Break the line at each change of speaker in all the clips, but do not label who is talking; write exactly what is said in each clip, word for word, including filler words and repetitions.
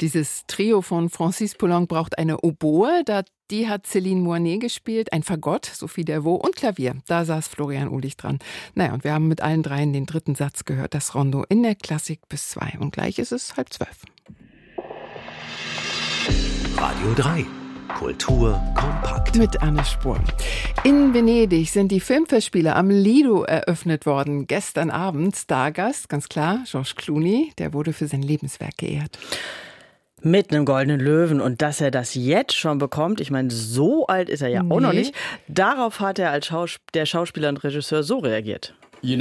Dieses Trio von Francis Poulenc braucht eine Oboe, da, die hat Céline Moinet gespielt, ein Fagott, Sophie Delvaux und Klavier. Da saß Florian Uhlich dran. Naja, und wir haben mit allen dreien den dritten Satz gehört, das Rondo in der Klassik bis zwei. Und gleich ist es halb zwölf.
Radio drei. Kultur kompakt.
Mit Anne Spohr. In Venedig sind die Filmfestspiele am Lido eröffnet worden. Gestern Abend Stargast, ganz klar, George Clooney, der wurde für sein Lebenswerk geehrt.
Mit einem goldenen Löwen. Und dass er das jetzt schon bekommt, ich meine, so alt ist er ja nee. auch noch nicht. Darauf hat er als Schaus- der Schauspieler und Regisseur so reagiert.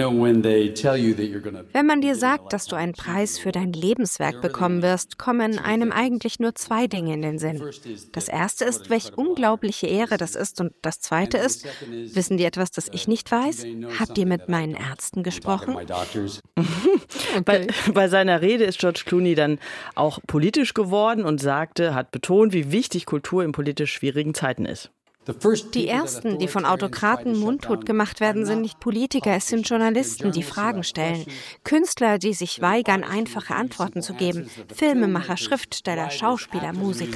Wenn man dir sagt, dass du einen Preis für dein Lebenswerk bekommen wirst, kommen einem eigentlich nur zwei Dinge in den Sinn. Das erste ist, welch unglaubliche Ehre das ist. Und das zweite ist, wissen die etwas, das ich nicht weiß? Habt ihr mit meinen Ärzten gesprochen?
Okay. Bei, bei seiner Rede ist George Clooney dann auch politisch geworden und sagte, hat betont, wie wichtig Kultur in politisch schwierigen Zeiten ist.
Die Ersten, die von Autokraten mundtot gemacht werden, sind nicht Politiker, es sind Journalisten, die Fragen stellen. Künstler, die sich weigern, einfache Antworten zu geben. Filmemacher, Schriftsteller, Schauspieler, Musiker.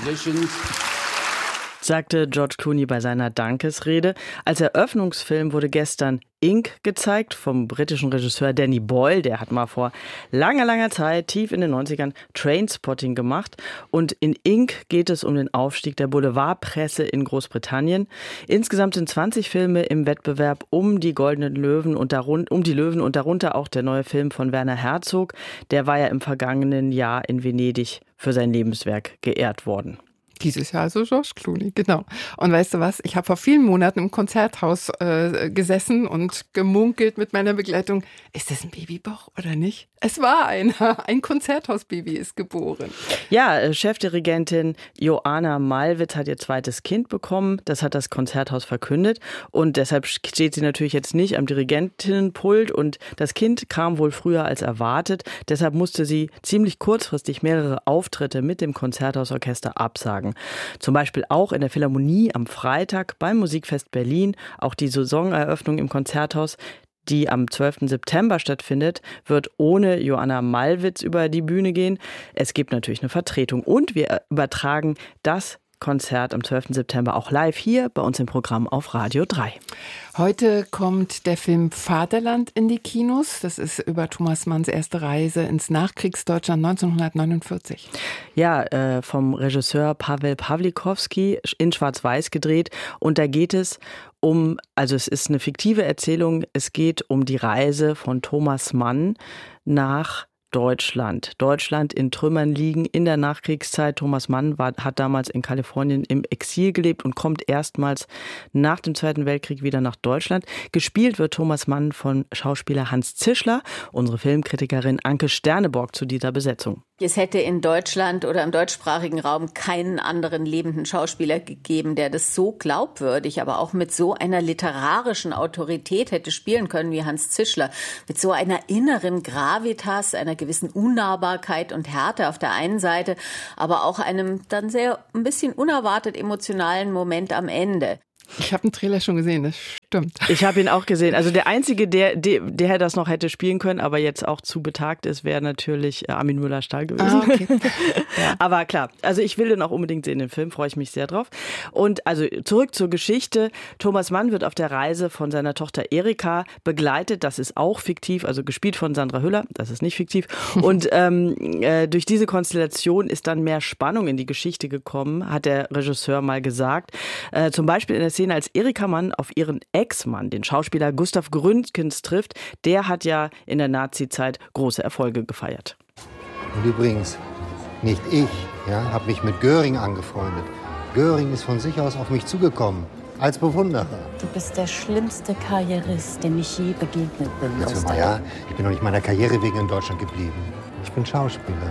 Sagte George Clooney bei seiner Dankesrede. Als Eröffnungsfilm wurde gestern Ink gezeigt vom britischen Regisseur Danny Boyle. Der hat mal vor langer, langer Zeit, tief in den neunzigern, Trainspotting gemacht. Und in Ink geht es um den Aufstieg der Boulevardpresse in Großbritannien. Insgesamt sind zwanzig Filme im Wettbewerb um die Goldenen Löwen und darun- um die Löwen und darunter auch der neue Film von Werner Herzog. Der war ja im vergangenen Jahr in Venedig für sein Lebenswerk geehrt worden.
Dieses Jahr also George Clooney, genau. Und weißt du was, ich habe vor vielen Monaten im Konzerthaus äh, gesessen und gemunkelt mit meiner Begleitung, ist das ein Babybauch oder nicht? Es war einer, ein Konzerthausbaby ist geboren.
Ja, Chefdirigentin Joanna Malwitz hat ihr zweites Kind bekommen, das hat das Konzerthaus verkündet und deshalb steht sie natürlich jetzt nicht am Dirigentinnenpult und das Kind kam wohl früher als erwartet, deshalb musste sie ziemlich kurzfristig mehrere Auftritte mit dem Konzerthausorchester absagen. Zum Beispiel auch in der Philharmonie am Freitag beim Musikfest Berlin. Auch die Saisoneröffnung im Konzerthaus, die am zwölften September stattfindet, wird ohne Joanna Malwitz über die Bühne gehen. Es gibt natürlich eine Vertretung und wir übertragen das Konzert am zwölften September auch live hier bei uns im Programm auf Radio drei.
Heute kommt der Film Vaterland in die Kinos. Das ist über Thomas Manns erste Reise ins Nachkriegsdeutschland neunzehnhundertneunundvierzig.
Ja, äh, vom Regisseur Paweł Pawlikowski in Schwarz-Weiß gedreht. Und da geht es um, also es ist eine fiktive Erzählung, es geht um die Reise von Thomas Mann nach Deutschland. Deutschland in Trümmern liegen in der Nachkriegszeit. Thomas Mann war, hat damals in Kalifornien im Exil gelebt und kommt erstmals nach dem Zweiten Weltkrieg wieder nach Deutschland. Gespielt wird Thomas Mann von Schauspieler Hans Zischler, unsere Filmkritikerin Anke Sterneborg zu dieser Besetzung.
Es hätte in Deutschland oder im deutschsprachigen Raum keinen anderen lebenden Schauspieler gegeben, der das so glaubwürdig, aber auch mit so einer literarischen Autorität hätte spielen können wie Hans Zischler. Mit so einer inneren Gravitas, einer gewissen Unnahbarkeit und Härte auf der einen Seite, aber auch einem dann sehr ein bisschen unerwartet emotionalen Moment am Ende.
Ich habe einen Trailer schon gesehen, das stimmt.
Ich habe ihn auch gesehen. Also der Einzige, der, der, der das noch hätte spielen können, aber jetzt auch zu betagt ist, wäre natürlich Armin Müller-Stahl gewesen.
Ah, okay.
Ja. Aber klar, also ich will den auch unbedingt sehen, den Film, freue ich mich sehr drauf. Und also zurück zur Geschichte. Thomas Mann wird auf der Reise von seiner Tochter Erika begleitet. Das ist auch fiktiv, also gespielt von Sandra Hüller. Das ist nicht fiktiv. Und ähm, äh, durch diese Konstellation ist dann mehr Spannung in die Geschichte gekommen, hat der Regisseur mal gesagt. Äh, zum Beispiel in der Szene, als Erika Mann auf ihren Ex-Mann, den Schauspieler Gustav Gründgens, trifft. Der hat ja in der Nazi-Zeit große Erfolge gefeiert.
Und übrigens, nicht ich, ja, habe mich mit Göring angefreundet. Göring ist von sich aus auf mich zugekommen, als Bewunderer.
Du bist der schlimmste Karrierist, dem ich je begegnet bin.
Also, mal, ja, ich bin doch nicht meiner Karriere wegen in Deutschland geblieben. Ich bin Schauspieler.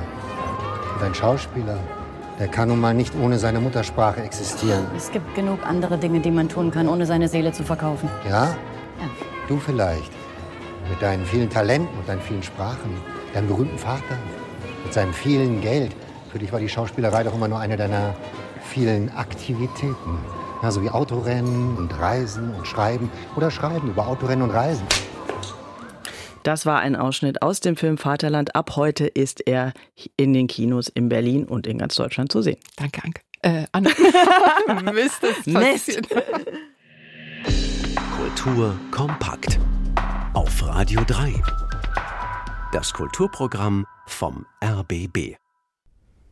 Und ein Schauspieler, der kann nun mal nicht ohne seine Muttersprache existieren.
Es gibt genug andere Dinge, die man tun kann, ohne seine Seele zu verkaufen.
Ja?
Ja.
Du vielleicht. Mit deinen vielen Talenten und deinen vielen Sprachen. Deinem berühmten Vater. Mit seinem vielen Geld. Für dich war die Schauspielerei doch immer nur eine deiner vielen Aktivitäten. Ja, so wie Autorennen und Reisen und Schreiben. Oder Schreiben über Autorennen und Reisen.
Das war ein Ausschnitt aus dem Film Vaterland. Ab heute ist er in den Kinos in Berlin und in ganz Deutschland zu sehen.
Danke, Anke. Äh, Anne. Mist, das passiert.
Kultur kompakt. Auf Radio drei. Das Kulturprogramm vom R B B.